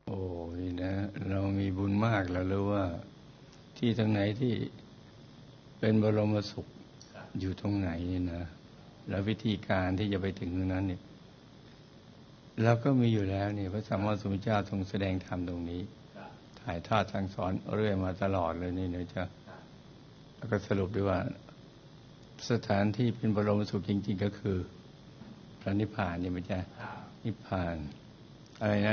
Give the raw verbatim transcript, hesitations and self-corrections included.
โอ้ยนะเรามีบุญมากแล้วรู้ว่าที่ตรงไหนที่เป็นบรมสุขอยู่ตรงไหนนี่นะแล้ววิธีการที่จะไปถึงตรงนั้นเนี่ยเราก็มีอยู่แล้วนี่พระสัมมาสัมพุทธเจ้าทรงแสดงธรรมตรงนี้ถ่ายทอดสั่งสอนเรื่อยมาตลอดเลยนี่นะจ๊ะแล้วก็สรุปด้วยว่าสถานที่เป็นบรมสุขจริงๆก็คือพระนิพพานนี่มั้ยจ๊ะนิพพานอะไรนะ